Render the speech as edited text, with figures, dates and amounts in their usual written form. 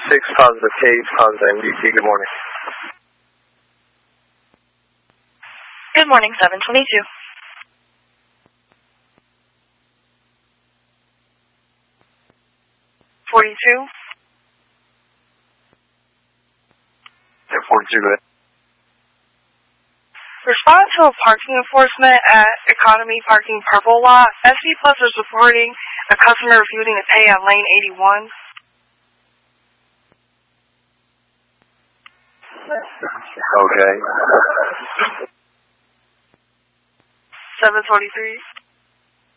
positive case, positive MDT. Good morning. Good morning, 722. $42. Yeah, 42, go ahead. Respond to a parking enforcement at Economy Parking Purple Lot. SV Plus is reporting a customer refusing to pay at lane 81. Okay. 723.